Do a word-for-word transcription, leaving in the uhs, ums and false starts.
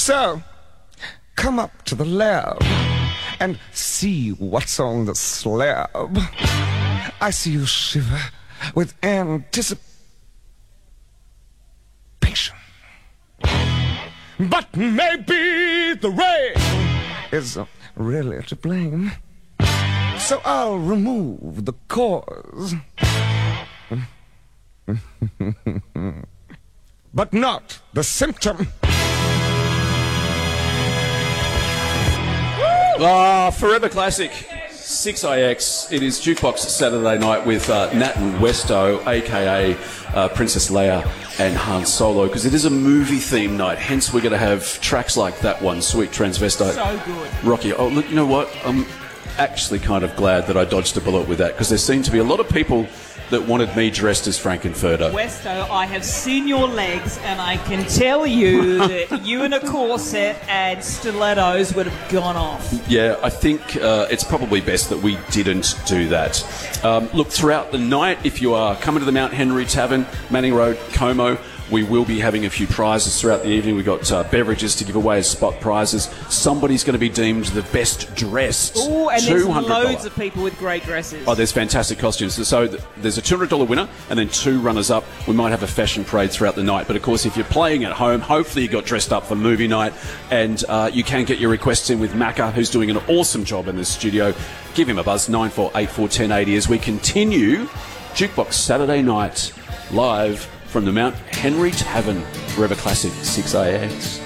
So, come up to the lab and see what's on the slab. I see you shiver with anticipation. But maybe the rain is really to blame. So I'll remove the cause. But not the symptom. Ah, forever classic. six A X. It is Jukebox Saturday night with uh, Nat and Westo, a k a. Uh, Princess Leia and Han Solo, because it is a movie-themed night. Hence, we're going to have tracks like that one, Sweet Transvestite. So good. Rocky. Oh, look, you know what? I'm actually kind of glad that I dodged a bullet with that, because there seem to be a lot of people that wanted me dressed as Frankenfurter. Westo, I have seen your legs, and I can tell you that you in a corset and stilettos would have gone off. Yeah, I think uh, it's probably best that we didn't do that. Um, look, throughout the night, if you are coming to the Mount Henry Tavern, Manning Road, Como, we will be having a few prizes throughout the evening. We've got uh, beverages to give away as spot prizes. Somebody's going to be deemed the best dressed. Oh, and there's loads of people with great dresses. Oh, there's fantastic costumes. So th- there's a two hundred dollars winner and then two runners-up. We might have a fashion parade throughout the night. But, of course, if you're playing at home, hopefully you got dressed up for movie night. And uh, you can get your requests in with Macca, who's doing an awesome job in the studio. Give him a buzz, nine four eight four, one oh eight oh, as we continue Jukebox Saturday night live from the Mount Henry Tavern, Forever Classic six A X.